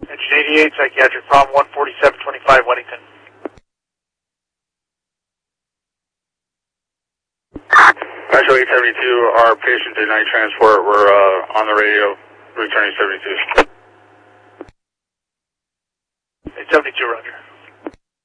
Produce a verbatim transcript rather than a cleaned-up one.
Engine eighty-eight, psychiatric problem one forty-seven twenty-five, Weddington. Metro eight seventy-two, our patient did night transport. We're uh, on the radio, returning seventy-two. eight seventy-two, roger.